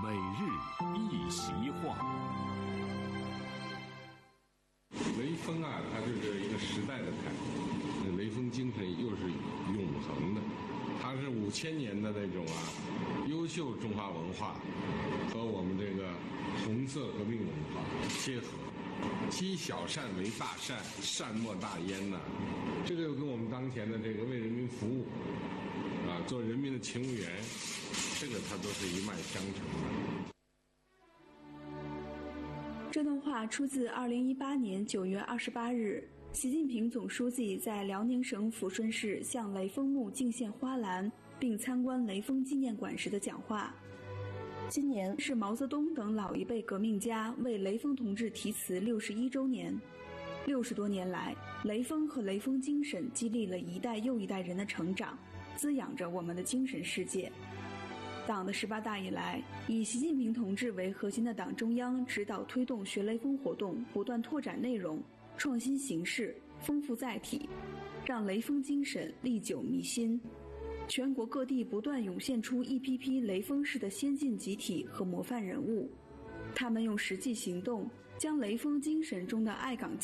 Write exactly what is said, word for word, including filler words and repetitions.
每日一席话。 雷锋啊，它就是一个时代的态度，那雷锋精神又是永恒的，它是五千年的那种啊优秀中华文化和我们这个红色革命文化结合，积小善为大善，善莫大焉呐、啊。这个又跟我们当前的这个为人民服务啊，做人民的勤务员，这个它都是一脉相承的。 这段话出自二零一八年九月二十八日，习近平总书记在辽宁省抚顺市向雷锋墓敬献花篮并参观雷锋纪念馆时的讲话。今年是毛泽东等老一辈革命家为雷锋同志题词六十一周年。六十多年来，雷锋和雷锋精神激励了一代又一代人的成长，滋养着我们的精神世界。党的十八大以来，以习近平同志为核心的党中央指导推动学雷锋活动不断拓展内容，创新形式，丰富载体，让雷锋精神历久弥新。全国各地不断涌现出一批批雷锋式的先进集体和模范人物，他们用实际行动将雷锋精神中的爱岗